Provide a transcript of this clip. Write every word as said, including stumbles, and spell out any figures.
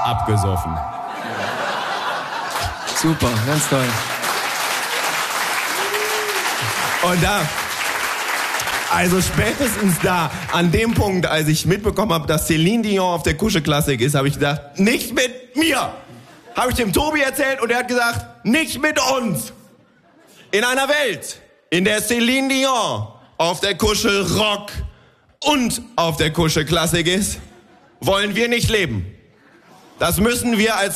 abgesoffen. Super, ganz toll. Und da, also spätestens da, an dem Punkt, als ich mitbekommen habe, dass Celine Dion auf der Kusche Klassik ist, habe ich gedacht, nicht mit mir. Habe ich dem Tobi erzählt und er hat gesagt, nicht mit uns. In einer Welt, in der Celine Dion auf der Kusche Rock und auf der Kusche Klassik ist, wollen wir nicht leben. Das müssen wir als